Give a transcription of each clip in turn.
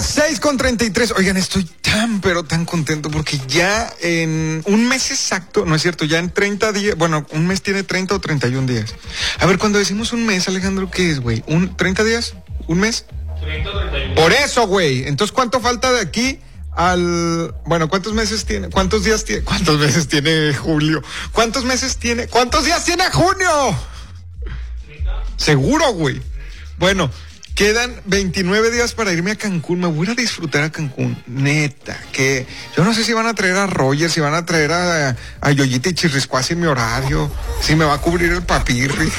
las 6:33. Oigan, estoy pero tan contento porque ya en un mes exacto, no es cierto, ya en 30 días, bueno, un mes tiene 30 o 31 días. A ver, cuando decimos un mes, Alejandro, ¿qué es, güey? ¿30 días? ¿Un mes? 30 o 31. Por eso, güey. Entonces, ¿cuánto falta de aquí bueno, ¿cuántos meses tiene? ¿Cuántos días tiene? ¿Cuántos meses tiene julio? ¿Cuántos meses tiene? ¿Cuántos días tiene junio? 30. Seguro, güey. Bueno, quedan 29 días para irme a Cancún. Me voy a disfrutar a Cancún. Neta, que yo no sé si van a traer a Roger, si van a traer a Yoyita y Chirriscuasi en mi horario, si me va a cubrir el papirri.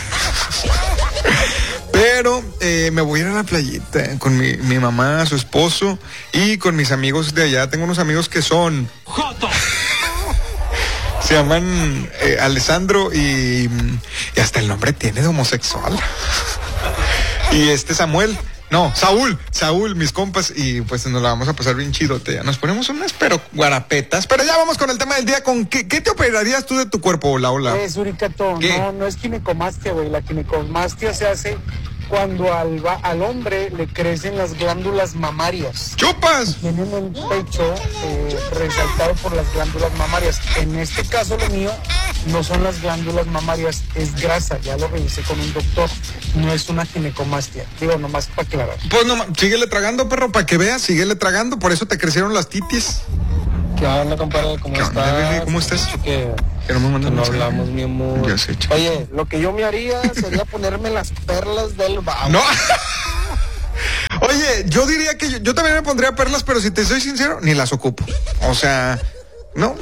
Pero me voy a ir a la playita con mi mamá, su esposo y con mis amigos de allá. Tengo unos amigos que son Joto. se llaman Alessandro y hasta el nombre tiene de homosexual. Y Saúl, mis compas, y pues nos la vamos a pasar bien chidote. Ya nos ponemos unas guarapetas, pero ya vamos con el tema del día. ¿Con qué te operarías tú de tu cuerpo? Hola. Suricato, no es ginecomastia, güey. La ginecomastia se hace cuando al hombre le crecen las glándulas mamarias. ¡Chupas! Tienen el pecho resaltado por las glándulas mamarias. En este caso, lo mío no son las glándulas mamarias, es grasa. Ya lo revisé con un doctor. No es una ginecomastia. Digo, nomás para aclarar. Pues no, síguele tragando, perro, para que veas. Síguele tragando, por eso te crecieron las titis. ¿Qué onda, compadre? ¿Cómo estás? ¿Cómo estás? Que no me mandas no hablamos, mi amor. Ya sé, chico. Oye, lo que yo me haría sería ponerme las perlas del babo. No. Oye, yo diría que yo también me pondría perlas, pero si te soy sincero, ni las ocupo. O sea, no.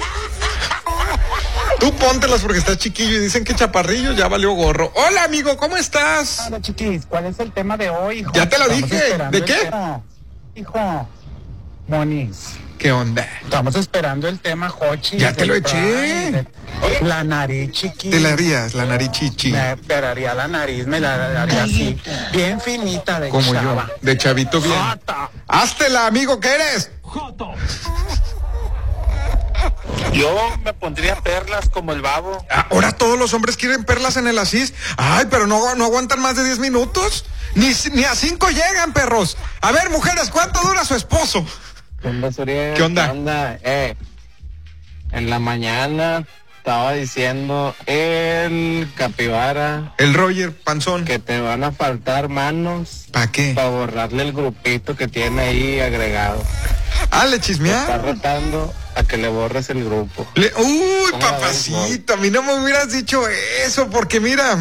Tú póntelas porque estás chiquillo y dicen que chaparrillo ya valió gorro. Hola, amigo, ¿cómo estás? Hola, chiquis, ¿cuál es el tema de hoy, hijo? Ya te lo dije. ¿De qué? Hijo, Monis. ¿Qué onda? Estamos esperando el tema, Jochi. Ya te lo eché. La nariz, chiquis. Te la harías, la nariz chichi. Me operaría la nariz, me la haría así, bien finita de como chava. yo, de chavito bien. Jota. Háztela, amigo, ¿qué eres? Joto. Yo me pondría perlas como el babo. Ahora todos los hombres quieren perlas en el asís. Ay, pero no aguantan más de 10 minutos. Ni a 5 llegan, perros. A ver, mujeres, ¿cuánto dura su esposo? ¿Qué onda, Suriel? ¿Qué onda? ¿Qué onda? En la mañana estaba diciendo el capibara El Roger Panzón. que te van a faltar manos ¿Para qué? para borrarle el grupito que tiene ahí agregado. Le Está chismear. retando a que le borres el grupo. Uy, ¿Cómo la ves, papacito, a mí no me hubieras dicho eso, porque mira.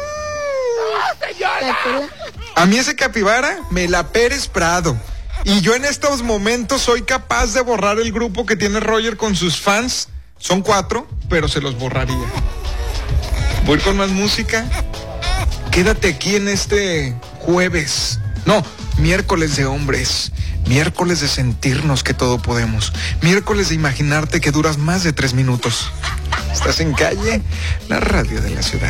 A mí ese capibara me la Pérez Prado. Y yo en estos momentos soy capaz de borrar el grupo que tiene Roger con sus fans. Son 4, pero se los borraría. Voy con más música. Quédate aquí en este jueves. No, miércoles de hombres. Miércoles de sentirnos que todo podemos. Miércoles de imaginarte que duras más de 3 minutos. Estás en Calle, la radio de la ciudad.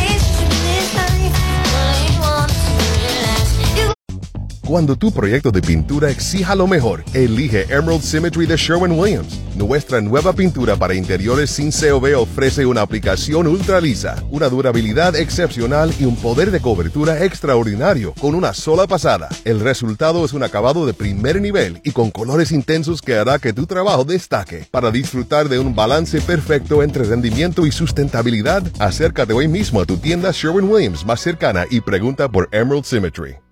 Cuando tu proyecto de pintura exija lo mejor, elige Emerald Symmetry de Sherwin-Williams. Nuestra nueva pintura para interiores sin COV ofrece una aplicación ultra lisa, una durabilidad excepcional y un poder de cobertura extraordinario con una sola pasada. El resultado es un acabado de primer nivel y con colores intensos que hará que tu trabajo destaque. Para disfrutar de un balance perfecto entre rendimiento y sustentabilidad, acércate hoy mismo a tu tienda Sherwin-Williams más cercana y pregunta por Emerald Symmetry.